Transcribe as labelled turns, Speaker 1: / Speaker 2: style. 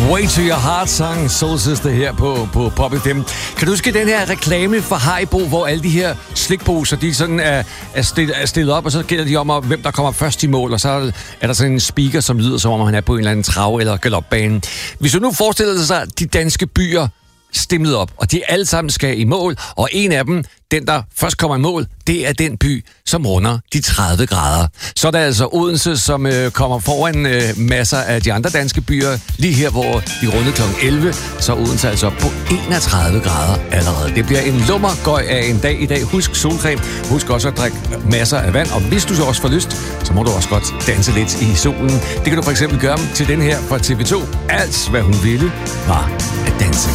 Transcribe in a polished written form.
Speaker 1: Way to Your Heart sang Soul Sister her på Pop FM. Kan du huske den her reklame for Haribo, hvor alle de her slikposer, de sådan er stillet op, og så gælder de om, hvem der kommer først i mål, og så er der sådan en speaker, som lyder som om han er på en eller anden trav- eller galopbane. Hvis du nu forestiller dig, at de danske byer stemlet op, og de alle sammen skal i mål, og en af dem, den der først kommer i mål, det er den by, som runder de 30 grader. Så er der altså Odense, som kommer foran masser af de andre danske byer, lige her, hvor de rundede kl. 11, så er Odense altså på 31 grader allerede. Det bliver en lummergøj af en dag i dag. Husk solcreme, husk også at drikke masser af vand, og hvis du så også får lyst, så må du også godt danse lidt i solen. Det kan du for eksempel gøre til den her fra TV2. Alt, hvad hun ville, var at danse.